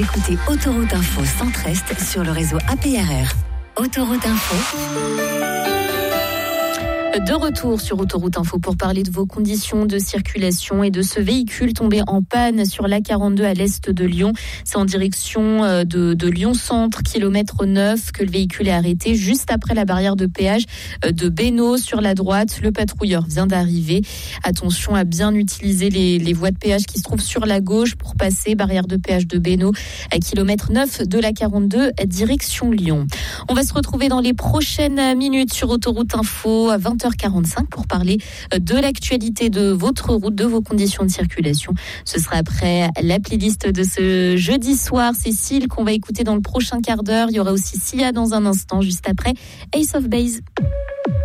Écoutez Autoroute Info Centre-Est sur le réseau APRR. Autoroute Info. De retour sur Autoroute Info pour parler de vos conditions de circulation et de ce véhicule tombé en panne sur l'A42 à l'est de Lyon. C'est en direction de Lyon Centre, kilomètre 9, que le véhicule est arrêté juste après la barrière de péage de Bénaud sur la droite. Le patrouilleur vient d'arriver. Attention à bien utiliser les voies de péage qui se trouvent sur la gauche pour passer. Barrière de péage de Bénaud à kilomètre 9 de l'A42, direction Lyon. On va se retrouver dans les prochaines minutes sur Autoroute Info à 20h45 pour parler de l'actualité de votre route, de vos conditions de circulation. Ce sera après la playlist de ce jeudi soir. Cécile, qu'on va écouter dans le prochain quart d'heure. Il y aura aussi Sia dans un instant, juste après Ace of Base.